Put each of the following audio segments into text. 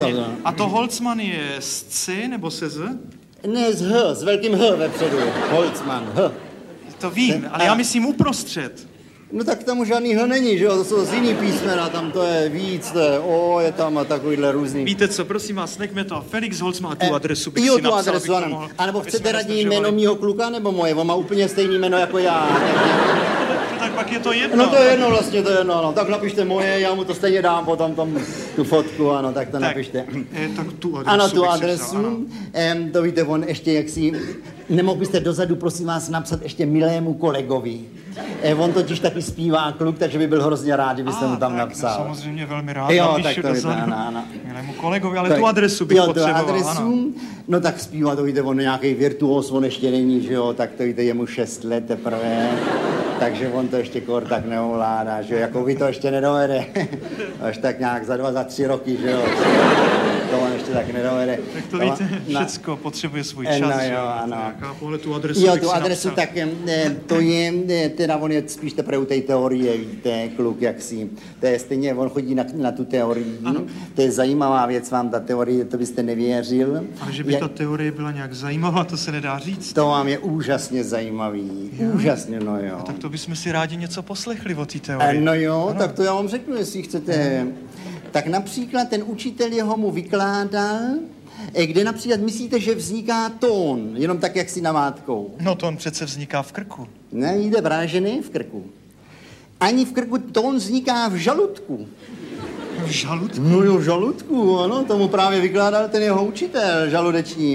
A to Holzman je s C nebo se Z? Ne, s H, s velkým H vepředu. Holzman, H. To vím, ale já myslím uprostřed. No tak tam už žádný H není, že jo, to jsou z jiný písmena, tam to je víc, to je O, je tam a takovýhle různý. Víte co, prosím vás, nechme to. Felix Holzman a tu adresu bych jo, si tu napsal, adresu, ano. A nebo chcete radní jméno mýho kluka, nebo moje? On má úplně stejný jméno jako já. Tak pak je to jedno. No to je jedno vlastně, to je jedno, ano. Tak napište moje, já mu to stejně dám potom tu fotku, ano, tak to napište. Tak tu adresu. Ano, tu adresu. To víte, on ještě jaksi... Nemohl byste dozadu, prosím vás, napsat ještě milému kolegovi. On totiž taky zpívá kluk, takže by byl hrozně rád, kdybyste mu tam napsal. No, samozřejmě velmi rád. Jo, tak to víte, ano. Milému kolegovi, ale tu adresu bych potřeboval. Jo, tu adresu, ano. No tak zpívá, to víte, on nějaký virtuos, on ještě není, že jo, tak to víte, je mu 6 let teprve. Takže on to ještě kor tak neovládá, že jo, jako vy to ještě nedovede. Až tak nějak za 2, za 3 roky, že jo. To on ještě tak nedovede. Tak to víte, všecko potřebuje svůj čas. No jo, ano. Jaká tu adresu jo, tu adresu, tak to je, teda on je spíš teprve u té teorie, víte, kluk jaksi. To je stejně, on chodí na tu teorii. Ano. To je zajímavá věc vám, ta teorie, to byste nevěřil. Ale že by ta teorie byla nějak zajímavá, to se nedá říct. To vám je úžasně zajímavý. Jo? Úžasně, no jo. A tak to bychom si rádi něco poslechli o té teorii. No jo, ano. Tak to já vám řeknu, jestli chcete. Tak například ten učitel jeho mu vykládal, kde například myslíte, že vzniká tón, jenom tak, jak si namátkou. No tón přece vzniká v krku. Ne, jde právě, že ne v krku. Ani v krku, tón vzniká v žaludku. V žaludku? No jo, v žaludku, ano, tomu právě vykládal ten jeho učitel žaludeční.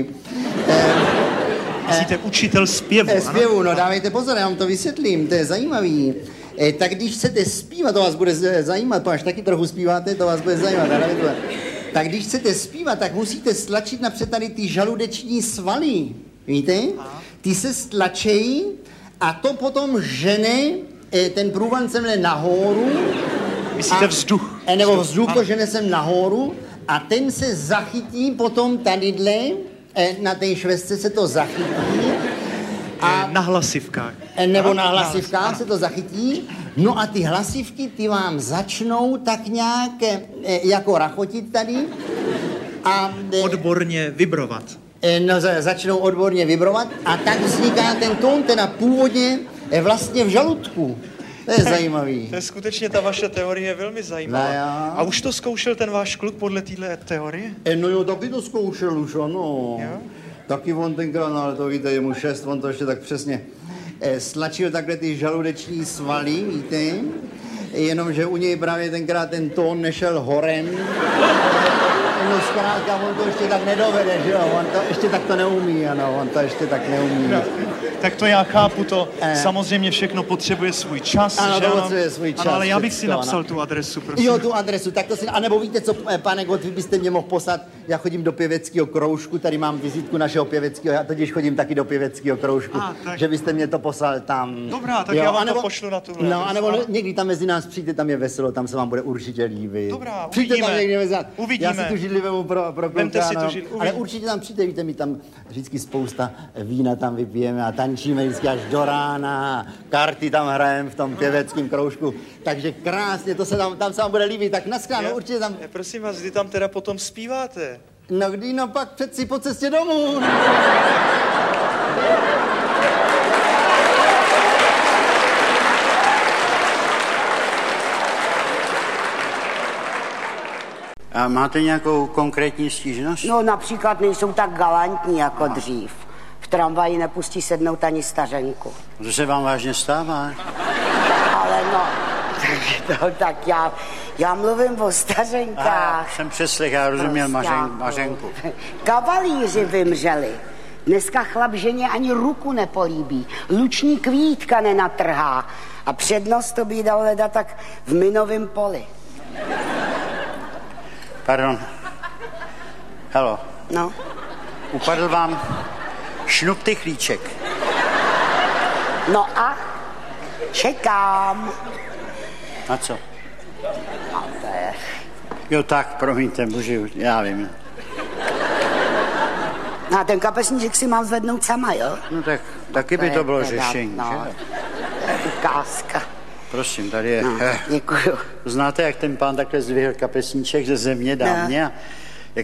Myslíte učitel zpěvu, zpěvu, no dávejte pozor, já vám to vysvětlím, to je zajímavý. Tak když chcete zpívat, to vás bude zajímat, to až taky trochu zpíváte, to vás bude zajímat. Tak když chcete zpívat, tak musíte stlačit napřed tady ty žaludeční svaly, víte? Ty se stlačejí a to potom žene ten průvan semhle nahoru. Myslíte vzduch? Nebo vzduch to žene sem nahoru a ten se zachytí potom tadyhle, na té švestce se to zachytí. A na hlasivkách. Nebo na hlasivkách se to zachytí. No a ty hlasivky, ty vám začnou tak nějak jako rachotit tady. A odborně vibrovat. No, začnou odborně vibrovat a tak vzniká ten tón, teda původně vlastně v žaludku. To je zajímavý. To je skutečně, ta vaše teorie je velmi zajímavá. No, a už to zkoušel ten váš kluk podle téhle teorie? No jo, taky to zkoušel už, ano. Jo? Taky on tenkrát, no, ale to víte, je mu 6, on to ještě tak přesně stlačil takhle ty žaludeční svaly, víte, jenomže u něj právě tenkrát ten tón nešel horem. No zkrátka, on to ještě tak nedovede, že jo, on to ještě tak to neumí, ano, on to ještě tak neumí. No, tak to já chápu, to samozřejmě všechno potřebuje svůj čas, ano, že to potřebuje svůj čas. Ano, ale já bych si napsal tu adresu, prosím. Jo, tu adresu, tak to si, anebo víte co, pane Gottfried, byste mě mohl poslat, já chodím do pěveckého kroužku, tady mám vizitku našeho pěveckého, já totiž chodím taky do pěveckého kroužku, že byste mě to poslal tam. Dobrá, tak jo, já vám to pošlu na tuhle. No, anebo někdy tam mezi nás přijďte, tam je veselo, tam se vám bude určitě líbit. Dobrá, přijďte tam někdy mezi nás. Uvidíme. Já si tu židli vemu pro kluka, no. Ale určitě tam přijďte, víte, my tam vždycky spousta vína tam vypijeme a tančíme vždycky až do rána, karty tam hrajeme v tom pěveckém kroužku, takže krásně, to se tam se vám bude líbit, tak naschráno, určitě tam. Prosím vás, kdy tam teda potom zpíváte? No kdy, no pak přeci po cestě domů. A máte nějakou konkrétní stížnost? No například nejsou tak galantní jako dřív. V tramvaji nepustí sednout ani stařenku. To se vám vážně stává? Ale no, tak já mluvím o stařenkách. Jsem přeslech, já rozuměl Mařenku. Kavalíři vymřeli. Dneska chlap ženě ani ruku nepolíbí. Luční kvítka nenatrhá. A přednost to by dal leda tak v minovém poli. Pardon. Halo. No. Upadl vám šnuptychlíček. No a čekám. Na co? No to je... Jo tak, promiňte, bože, já vím. No a ten kapesníček si mám zvednout sama, jo? No tak taky by to bylo řešení, no, že? Ukázka. Prosím, tady je. No, děkuju. Znáte, jak ten pán takhle zdvihl kapesníček ze země dámě a